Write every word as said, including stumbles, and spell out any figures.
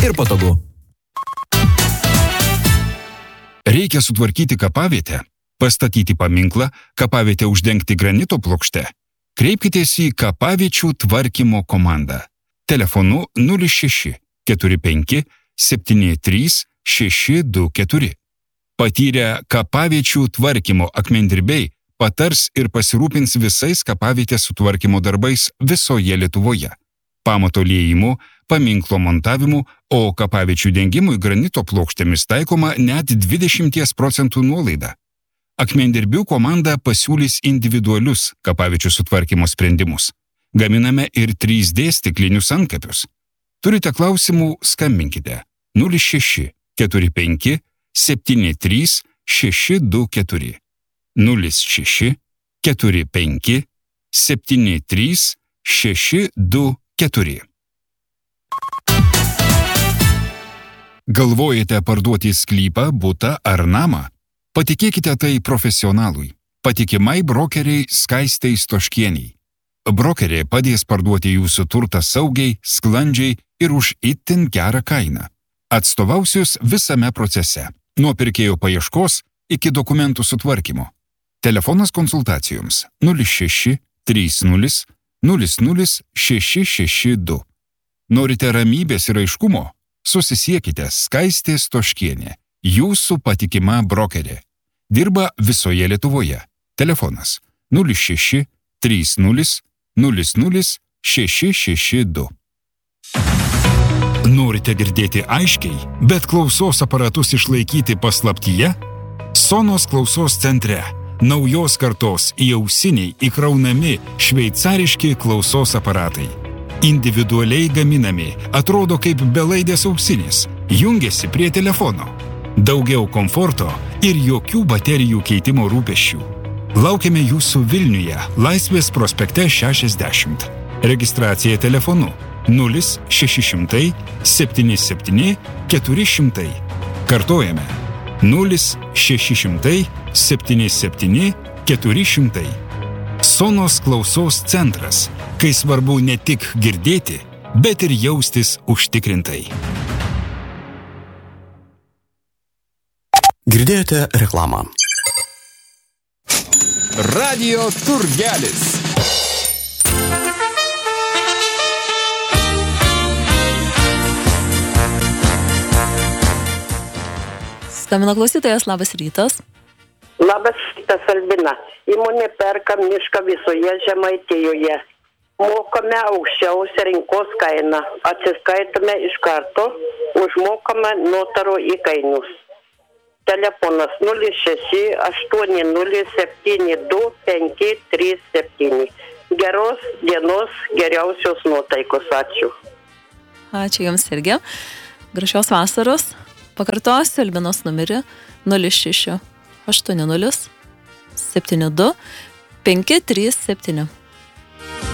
ir patogu. Reikia sutvarkyti kapavietę, pastatyti paminklą, kapavietę uždengti granito plokšte. Kreipkitės į kapaviečių tvarkymo komandą. Telefonu nulis šeši keturi penki septyni trys šeši du keturi. Patyrę kapaviečių tvarkymo akmendirbiai patars ir pasirūpins visais kapavietės sutvarkymo darbais visoje Lietuvoje. Pamato liejimu, paminklo montavimu, o kapaviečių dengimui granito plokštėmis taikoma net dvidešimt procentų nuolaida. Akmendirbių komanda pasiūlys individualius kapaviečių sutvarkymo sprendimus. Gaminame ir trys D stiklinius antkapius. Turite klausimų, skambinkite nulis šeši keturi penki septyni trys šeši du keturi. nulis šeši keturi penki septyni trys šeši du keturi. Galvojate parduoti sklypą, butą ar namą? Patikėkite tai profesionalui. Patikimai brokeriai Skaistei Stoškieniai. Brokerė padės parduoti jūsų turtą saugiai, sklandžiai ir už itin gerą kainą. Atstovausius visame procese, nuo pirkėjo paieškos iki dokumentų sutvarkymo. Telefonas konsultacijoms nulis šeši trys nulis nulis nulis šeši šeši du. Norite ramybės ir aiškumo? Susisiekite Skaistė Stoškienė, jūsų patikima brokerė. Dirba visoje Lietuvoje. Telefonas nulis šeši trys nulis nulis nulis šeši šeši du. Norite girdėti aiškiai, bet klausos aparatus išlaikyti paslaptyje? Sonos klausos centre. Naujos kartos įausiniai įkraunami šveicariški klausos aparatai. Individualiai gaminami, atrodo kaip belaidės ausinės, jungiasi prie telefono. Daugiau komforto ir jokių baterijų keitimo rūpesčių. Laukiame jūsų Vilniuje, Laisvės prospekte šešiasdešimt. Registracija telefonu nulis šeši šimtai septyni septyni keturi šimtai. Kartojame nulis šeši šimtai septyni septyni keturi šimtai. Sonos klausos centras, kai svarbu ne tik girdėti, bet ir jaustis užtikrintai. Girdėjote reklamą. Radio Turgelis. Skambina klausytojas, labas rytas. Labas rytas, Albina. Įmonė perka mišką visoje Žemaitijoje. Mokame aukščiausią rinkos kainą. Atsiskaitome iš karto, užmokame notaro įkainius. Telefonas nulis šeši aštuoni nulis septyni du penki trys septyni. Geros dienos, geriausios nuotaikos. Ačiū. Ačiū Jums irgi. Gražios vasaros. Pakartosiu Albinos numerį nulis šeši aštuoni nulis septyni du penki trys septyni.